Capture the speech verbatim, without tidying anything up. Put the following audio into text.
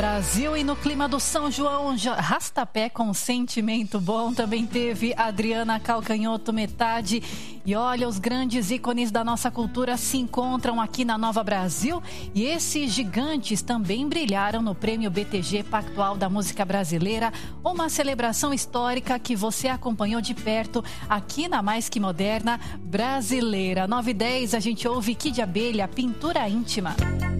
Brasil, e no clima do São João, Rastapé com sentimento bom, também teve Adriana Calcanhoto Metade. E olha, os grandes ícones da nossa cultura se encontram aqui na Nova Brasil, e esses gigantes também brilharam no Prêmio B T G Pactual da Música Brasileira, uma celebração histórica que você acompanhou de perto aqui na Mais Que Moderna Brasileira. nove e dez, a gente ouve Kid Abelha, Pintura Íntima.